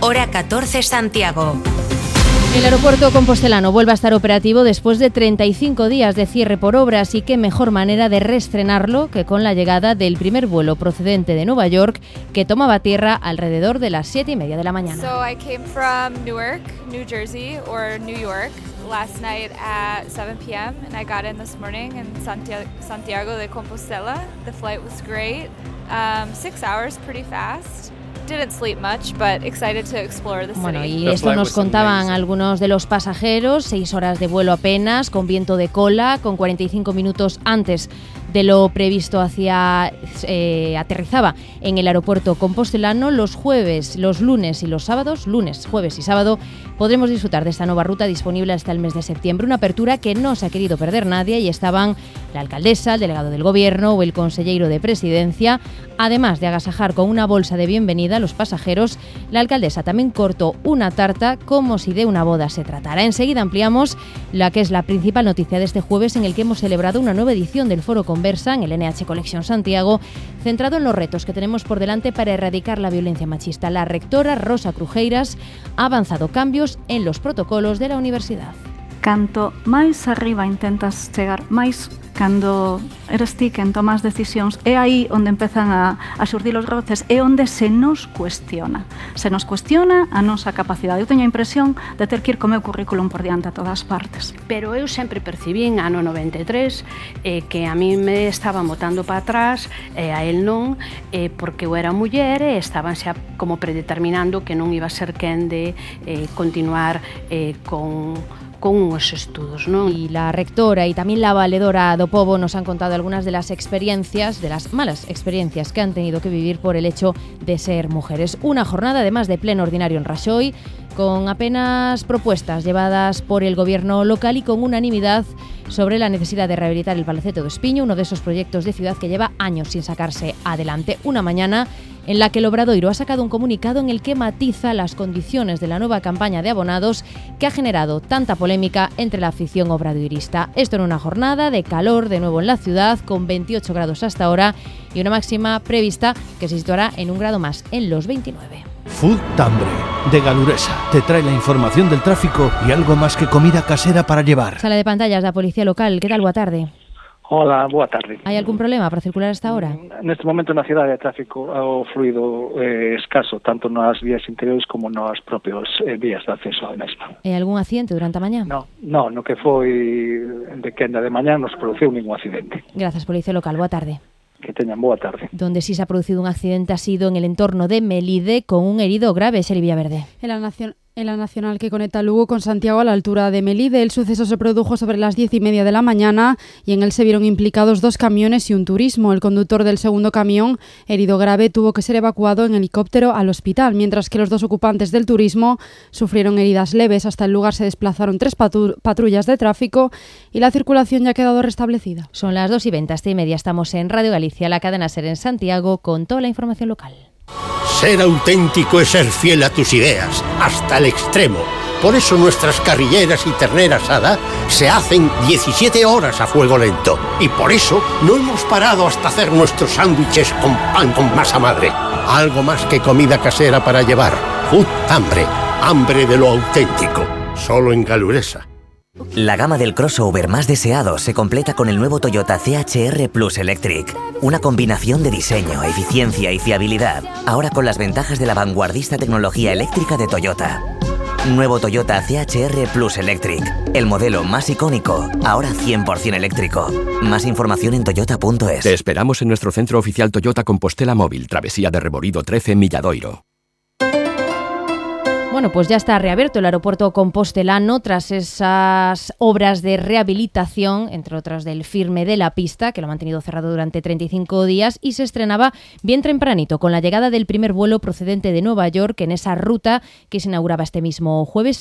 hora 14 Santiago. El aeropuerto compostelano vuelve a estar operativo después de 35 días de cierre por obras, y qué mejor manera de reestrenarlo que con la llegada del primer vuelo procedente de Nueva York, que tomaba tierra alrededor de las 7:30 de la mañana. So I came from Newark, New Jersey, or New York, last night at 7 p.m. and I got in this morning in Santiago de Compostela. The flight was great. 6 hours, pretty fast. Didn't sleep much, but excited to explore the city. Bueno, y esto nos contaban algunos de los pasajeros. 6 horas de vuelo apenas, con viento de cola, con 45 minutos antes de lo previsto aterrizaba en el aeropuerto compostelano. Los jueves, los lunes y los sábados, lunes, jueves y sábado, podremos disfrutar de esta nueva ruta disponible hasta el mes de septiembre. Una apertura que no se ha querido perder nadie, y estaban la alcaldesa, el delegado del gobierno o el consellero de presidencia. Además de agasajar con una bolsa de bienvenida a los pasajeros, la alcaldesa también cortó una tarta como si de una boda se tratara. Enseguida ampliamos la que es la principal noticia de este jueves, en el que hemos celebrado una nueva edición del Foro Conversa en el NH Collection Santiago, centrado en los retos que tenemos por delante para erradicar la violencia machista. La rectora Rosa Crujeiras ha avanzado cambios en los protocolos de la universidad. Canto máis arriba intentas chegar, máis cando eres ti quen tomas decisións, é aí onde empezan a xurdir os roces, é onde se nos cuestiona a nosa capacidade. Eu teño a impresión de ter que ir co meu currículum por diante a todas partes. Pero eu sempre percibín, ano 93, que a mí me estaban botando para atrás, a él non, porque eu era muller e estaban xa como predeterminando que non iba a ser quen de continuar con unos estudos, ¿no? Y la rectora y también la valedora do Pobo nos han contado algunas de las experiencias, de las malas experiencias que han tenido que vivir por el hecho de ser mujeres. Una jornada además de pleno ordinario en Raxoi, con apenas propuestas llevadas por el gobierno local y con unanimidad sobre la necesidad de rehabilitar el Palacete do Espiño, uno de esos proyectos de ciudad que lleva años sin sacarse adelante. Una mañana en la que el Obradoiro ha sacado un comunicado en el que matiza las condiciones de la nueva campaña de abonados que ha generado tanta polémica entre la afición obradoirista. Esto en una jornada de calor de nuevo en la ciudad, con 28 grados hasta ahora y una máxima prevista que se situará en 1 grado más, en los 29. Food Tambre, de Galuresa, te trae la información del tráfico y algo más que comida casera para llevar. Sala de pantallas da Policía Local, ¿qué tal? Boa tarde. Hola, boa tarde. Hai algún problema para circular hasta ahora? Neste momento na cidade hai tráfico o fluido escaso, tanto nas vías interiores como nas propias vías de acceso á mesma. Hai algún accidente durante a mañá? No, que foi de quenda de mañá non se produciu ningún accidente. Gracias, Policía Local. Boa tarde. Que teñan boa tarde. Donde sí se ha producido un accidente ha sido en el entorno de Melide, con un herido grave, Xeri Villaverde. En la nacional que conecta Lugo con Santiago a la altura de Melide, el suceso se produjo sobre las 10:30 de la mañana y en él se vieron implicados 2 camiones y un turismo. El conductor del segundo camión, herido grave, tuvo que ser evacuado en helicóptero al hospital, mientras que los 2 ocupantes del turismo sufrieron heridas leves. Hasta el lugar se desplazaron 3 patrullas de tráfico y la circulación ya ha quedado restablecida. Son las 2:20, 7:30. Estamos en Radio Galicia, la cadena SER en Santiago, con toda la información local. Ser auténtico es ser fiel a tus ideas, hasta el extremo. Por eso nuestras carrilleras y ternera asada se hacen 17 horas a fuego lento. Y por eso no hemos parado hasta hacer nuestros sándwiches con pan con masa madre. Algo más que comida casera para llevar. Food Tambre, hambre de lo auténtico. Solo en Galuresa. La gama del crossover más deseado se completa con el nuevo Toyota CHR Plus Electric. Una combinación de diseño, eficiencia y fiabilidad. Ahora con las ventajas de la vanguardista tecnología eléctrica de Toyota. Nuevo Toyota CHR Plus Electric. El modelo más icónico, ahora 100% eléctrico. Más información en toyota.es. Te esperamos en nuestro centro oficial Toyota Compostela Móvil, Travesía de Reborido 13, Milladoiro. Bueno, pues ya está reabierto el aeropuerto compostelano tras esas obras de rehabilitación, entre otras del firme de la pista, que lo ha mantenido cerrado durante 35 días, y se estrenaba bien tempranito con la llegada del primer vuelo procedente de Nueva York en esa ruta que se inauguraba este mismo jueves.